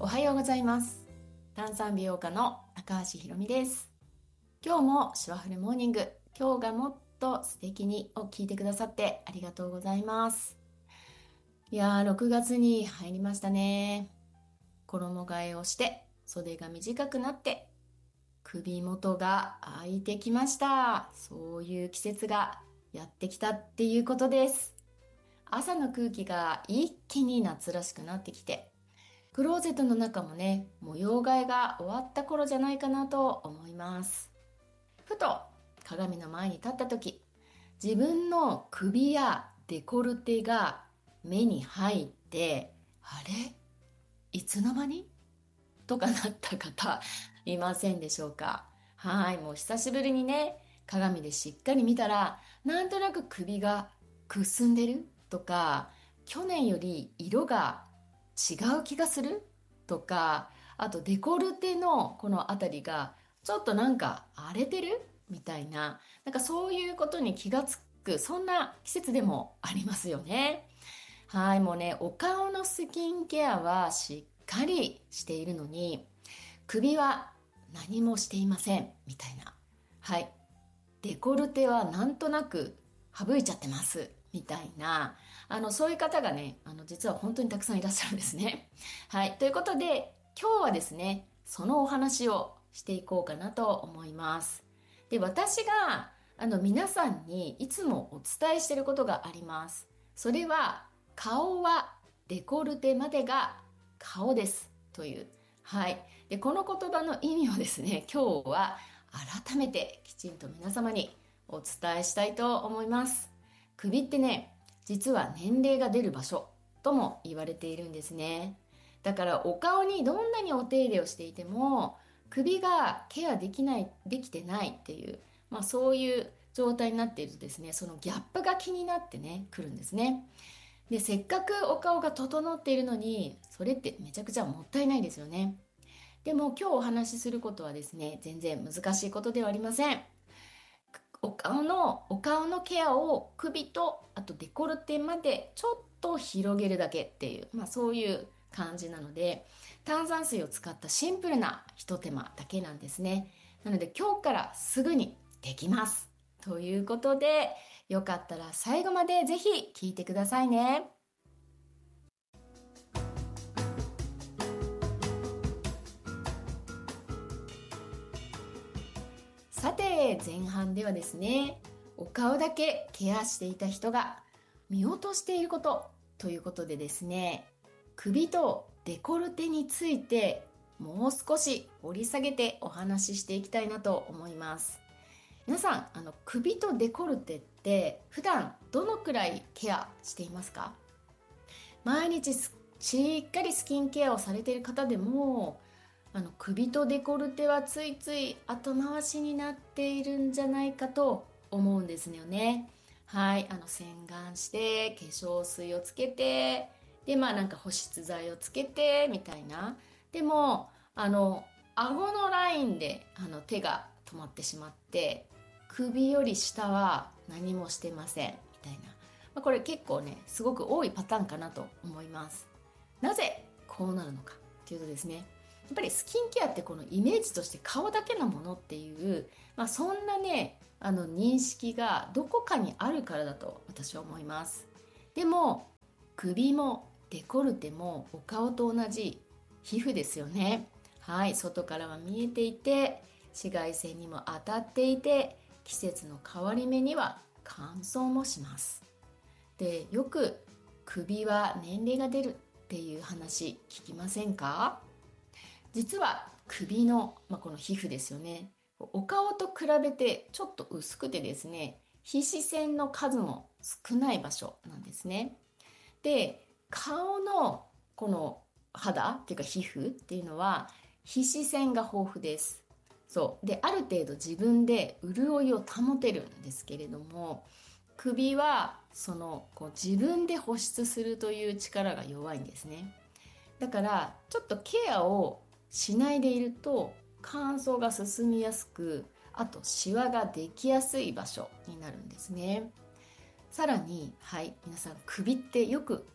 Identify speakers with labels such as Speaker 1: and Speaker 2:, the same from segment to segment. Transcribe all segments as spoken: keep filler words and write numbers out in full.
Speaker 1: おはようございます。炭酸美容家の高橋ひろみです。今日もシュワフルモーニング、今日がもっと素敵にを聞いてくださってありがとうございます。いやー、ろくがつに入りましたね。衣替えをして、袖が短くなって、首元が開いてきました。そういう季節がやってきたっていうことです。朝の空気が一気に夏らしくなってきて、クローゼットの中もね、模様替えが終わった頃じゃないかなと思います。ふと鏡の前に立った時、自分の首やデコルテが目に入って、あれいつの間にとかなった方いませんでしょうか？はい、もう久しぶりにね、鏡でしっかり見たら、なんとなく首がくすんでるとか、去年より色が違う気がするとか、あとデコルテのこのあたりがちょっとなんか荒れてるみたいな、なんかそういうことに気がつく、そんな季節でもありますよね。はい、もうね、お顔のスキンケアはしっかりしているのに、首は何もしていませんみたいな。はい、デコルテはなんとなく省いちゃってますみたいな、あのそういう方がね、あの実は本当にたくさんいらっしゃるんですね。はい、ということで今日はですね、そのお話をしていこうかなと思います。で、私があの皆さんにいつもお伝えしていることがあります。それは、顔はデコルテまでが顔ですという、はい。で、この言葉の意味をですね、今日は改めてきちんと皆様にお伝えしたいと思います。首ってね、実は年齢が出る場所とも言われているんですね。だからお顔にどんなにお手入れをしていても、首がケアできない、できてないっていう、まあそういう状態になっているとですね、そのギャップが気になってね、くるんですね。で、せっかくお顔が整っているのに、それってめちゃくちゃもったいないですよね。でも今日お話しすることはですね、全然難しいことではありません。お顔の、お顔のケアを首と、あとデコルテまでちょっと広げるだけっていう、まあそういう感じなので、炭酸水を使ったシンプルな一手間だけなんですね。なので今日からすぐにできます。ということで、よかったら最後までぜひ聞いてくださいね。さて、前半ではですね、お顔だけケアしていた人が見落としていることということでですね、首とデコルテについてもう少し掘り下げてお話ししていきたいなと思います。皆さん、あの首とデコルテって普段どのくらいケアしていますか？毎日しっかりスキンケアをされている方でも、あの首とデコルテはついつい後回しになっているんじゃないかと思うんですよね。はい、あの洗顔して化粧水をつけて、でまあなんか保湿剤をつけてみたいな。でもあの顎のラインであの手が止まってしまって、首より下は何もしてませんみたいな。まあ、これ結構ねすごく多いパターンかなと思います。なぜこうなるのかっていうとですね、やっぱりスキンケアってこのイメージとして顔だけのものっていう、まあ、そんなねあの認識がどこかにあるからだと私は思います。でも首もデコルテもお顔と同じ皮膚ですよね。はい、外からは見えていて、紫外線にも当たっていて、季節の変わり目には乾燥もします。で、よく首は年齢が出るっていう話聞きませんか？実は首の、まあ、この皮膚ですよね。お顔と比べてちょっと薄くてですね、皮脂腺の数も少ない場所なんですね。で、顔のこの肌っていうか皮膚っていうのは皮脂腺が豊富です。そう。で、ある程度自分で潤いを保てるんですけれども、首はそのこう自分で保湿するという力が弱いんですね。だからちょっとケアをしないでいると乾燥が進みやすく、あとシワができやすい場所になるんですね。さらに、はい、皆さん首ってよく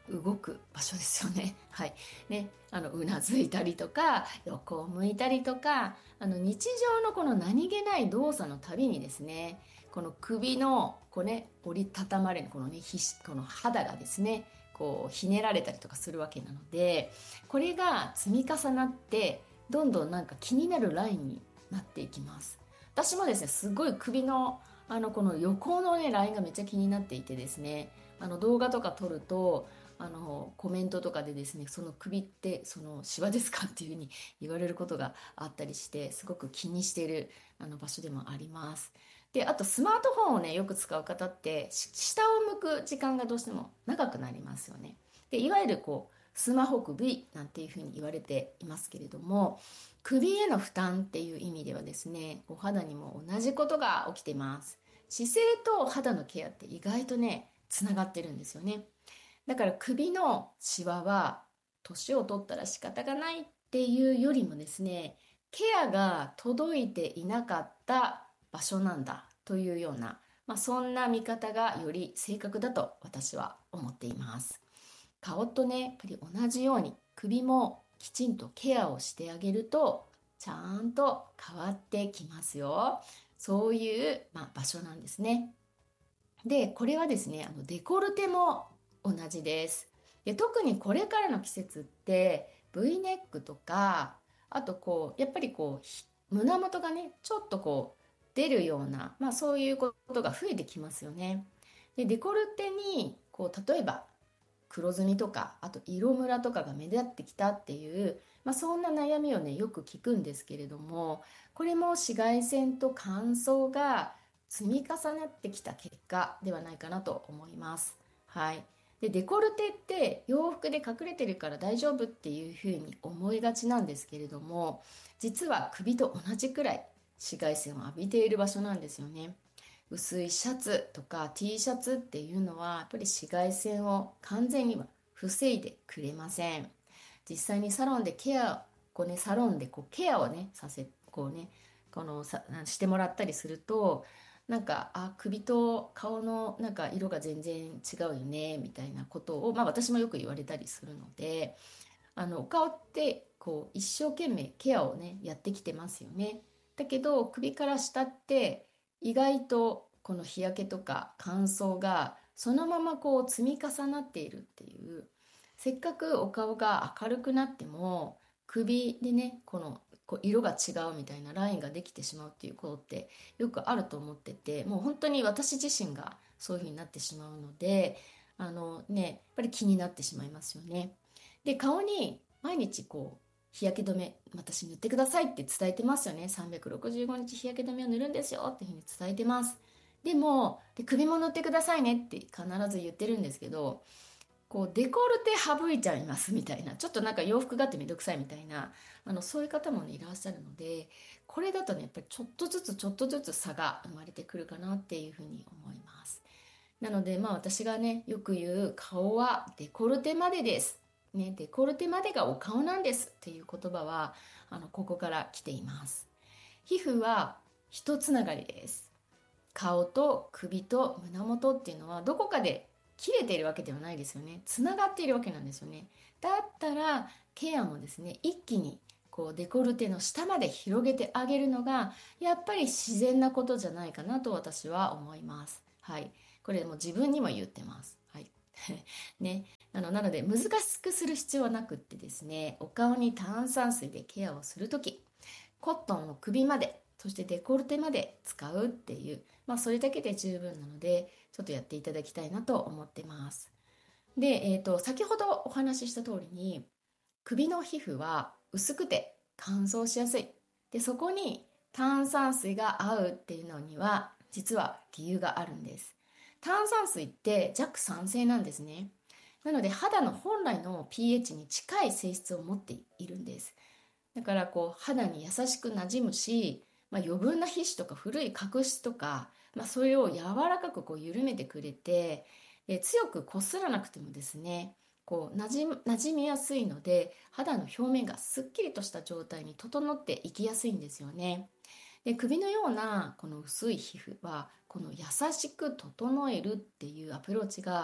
Speaker 1: 動く場所ですよね。はい。ね、あの、うなずいたりとか、横を向いたりとか、あの、日常のこの何気ない動作のたびにですね、この首の、こうね、折りたたまれる、このね、ひし、この肌がですね、こう、ひねられたりとかするわけなので、これが積み重なって、どんどんなんか気になるラインになっていきます。私もですね、すごい首の、あの、この横のね、ラインがめっちゃ気になっていてですね、あの、動画とか撮ると、あのコメントとかでですね、その首ってそのシワですかっていうふうに言われることがあったりして、すごく気にしているあの場所でもあります。で、あとスマートフォンをねよく使う方ってし下を向く時間がどうしても長くなりますよね。で、いわゆるこうスマホ首なんていうふうに言われていますけれども、首への負担っていう意味ではですね、お肌にも同じことが起きています。姿勢と肌のケアって意外とねつながってるんですよね。だから首のシワは年を取ったら仕方がないっていうよりもですね、ケアが届いていなかった場所なんだというような、まあ、そんな見方がより正確だと私は思っています。顔とね、やっぱり同じように首もきちんとケアをしてあげるとちゃんと変わってきますよ。そういう、まあ、場所なんですね。で、これはですね、あのデコルテも同じです。で、特にこれからの季節って V ネックとか、あとこう、やっぱりこう、ひ胸元がね、ちょっとこう、出るような、まあそういうことが増えてきますよね。で、デコルテに、こう、例えば黒ずみとか、あと色ムラとかが目立ってきたっていう、まあそんな悩みをね、よく聞くんですけれども、これも紫外線と乾燥が積み重なってきた結果ではないかなと思います。はい。で、デコルテって洋服で隠れてるから大丈夫っていうふうに思いがちなんですけれども、実は首と同じくらい紫外線を浴びている場所なんですよね。薄いシャツとか T シャツっていうのはやっぱり紫外線を完全には防いでくれません。実際にサロンでケア、こうね、サロンでこうケアをね、させ、こうね、このさ、してもらったりすると、なんか、あ、首と顔のなんか色が全然違うよね、みたいなことを、まあ私もよく言われたりするので、あの、お顔ってこう一生懸命ケアをね、やってきてますよね。だけど、首から下って意外とこの日焼けとか乾燥がそのままこう積み重なっているっていう、せっかくお顔が明るくなっても首でね、このこう色が違うみたいなラインができてしまうっていうことってよくあると思ってて、もう本当に私自身がそういうふうになってしまうので、あのね、やっぱり気になってしまいますよね。で、顔に毎日こう日焼け止め私塗ってくださいって伝えてますよね。さんびゃくろくじゅうごにち日焼け止めを塗るんですよっていうふうに伝えてます。でも、で、首も塗ってくださいねって必ず言ってるんですけど、こうデコルテ省いちゃいますみたいな、ちょっとなんか洋服があってめんどくさいみたいな、あのそういう方もねいらっしゃるので、これだとねやっぱりちょっとずつちょっとずつ差が生まれてくるかなっていうふうに思います。なので、まあ私がね、よく言う顔はデコルテまでです。ね、デコルテまでがお顔なんですっていう言葉は、あの、ここから来ています。皮膚は一つながりです。顔と首と胸元っていうのはどこかで切れているわけではないですよね。つながっているわけなんですよね。だったらケアもですね、一気にこうデコルテの下まで広げてあげるのがやっぱり自然なことじゃないかなと私は思います。はい。これも自分にも言ってます。はい。ね。あの、なので難しくする必要はなくってですね、お顔に炭酸水でケアをするとき、コットンの首まで、そしてデコルテまで使うっていう、まあそれだけで十分なので、ちょっとやっていただきたいなと思ってます。で、えっと、先ほどお話しした通りに、首の皮膚は薄くて乾燥しやすい。で、そこに炭酸水が合うっていうのには、実は理由があるんです。炭酸水って弱酸性なんですね。なので肌の本来の pH に近い性質を持っているんです。だからこう肌に優しくなじむし、まあ、余分な皮脂とか古い角質とか、まあ、それを柔らかくこう緩めてくれて、で強くこすらなくてもですね、こうなじむ、なじみやすいので肌の表面がすっきりとした状態に整っていきやすいんですよね。で、首のようなこの薄い皮膚はこの優しく整えるっていうアプローチが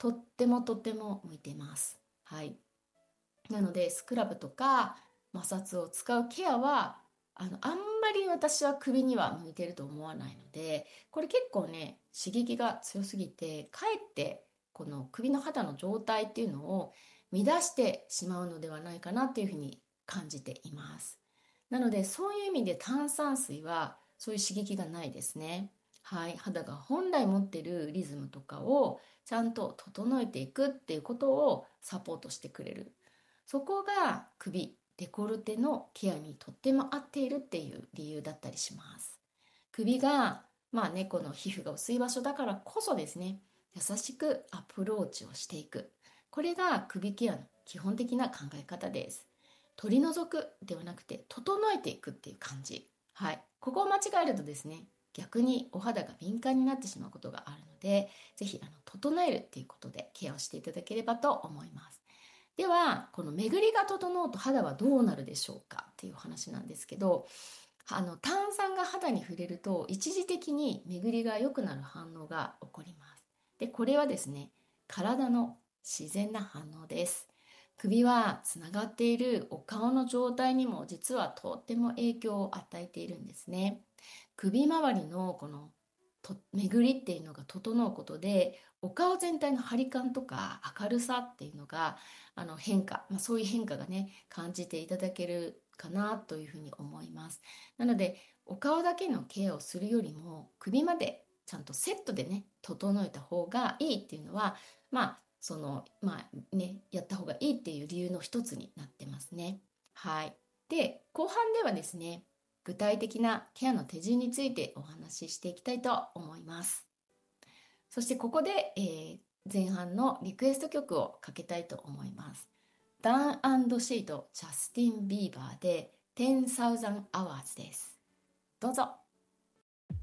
Speaker 1: とってもとっても向いています。はい。なのでスクラブとか摩擦を使うケアはあのあんまり私は首には向いてると思わないので、これ結構ね刺激が強すぎてかえってこの首の肌の状態っていうのを乱してしまうのではないかなっていうふうに感じています。なのでそういう意味で炭酸水はそういう刺激がないですね。はい、肌が本来持ってるリズムとかをちゃんと整えていくっていうことをサポートしてくれる。そこが首、デコルテのケアにとっても合っているっていう理由だったりします。首が、まあね、この皮膚が薄い場所だからこそですね、優しくアプローチをしていく。これが首ケアの基本的な考え方です。取り除くではなくて、整えていくっていう感じ。はい。ここを間違えるとですね、逆にお肌が敏感になってしまうことがあるので、ぜひあの整えるっていうことでケアをしていただければと思います。では、この巡りが整うと肌はどうなるでしょうかっていう話なんですけど、あの炭酸が肌に触れると一時的に巡りが良くなる反応が起こります。で、これはですね、体の自然な反応です。首はつながっているお顔の状態にも実はとっても影響を与えているんですね。首周りのこのと巡りっていうのが整うことで、お顔全体の張り感とか明るさっていうのがあの変化、まあ、そういう変化がね感じていただけるかなというふうに思います。なのでお顔だけのケアをするよりも首までちゃんとセットでね整えた方がいいっていうのはまあそのまあねやった方がいいっていう理由の一つになってますね。はい。で後半ではですね具体的なケアの手順についてお話ししていきたいと思います。そしてここで、えー前半のリクエスト曲をかけたいと思います。ダンシェイド・ジャスティン・ビーバーでテンサウザン・アワーズです。どうぞ。